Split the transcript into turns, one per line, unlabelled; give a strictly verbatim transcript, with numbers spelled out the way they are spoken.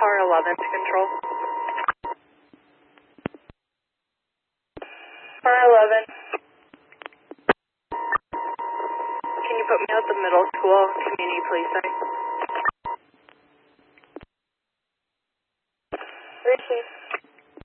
car eleven to control. Car eleven. Can you put me at the middle school community police center? Receive.